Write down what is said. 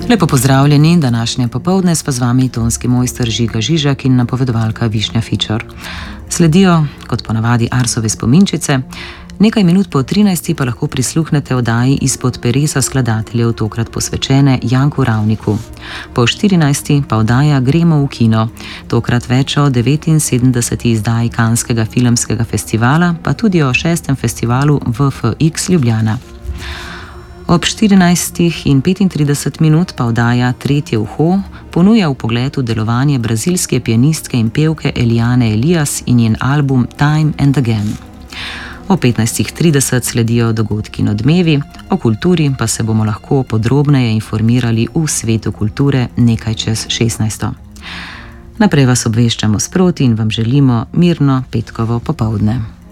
Lepo pozdravljeni, današnje popoldne pa z vami tonski mojster Žiga Žižek in napovedovalka Višnja Fičor. Sledijo, kot ponavadi, Arsove spominčice, nekaj minut po 13. pa lahko prisluhnete oddaji Izpod peresa skladateljev, tokrat posvečene Janku Ravniku. Po 14. pa oddaja Gremo v kino, tokrat več o 79. izdaji Canskega filmskega festivala, pa tudi o 6. festivalu VFX Ljubljana. Ob 14:35 pa oddaja Tretje uho ponuja vpogled v delovanje brazilske pianistke in pevke Eliane Elias in njen album Time and Again. O 15:30 sledijo dogodki in odmevi, o kulturi pa se bomo lahko podrobneje informirali v svetu kulture nekaj čez 16. Naprej vas obveščamo sproti in vam želimo mirno petkovo popoldne.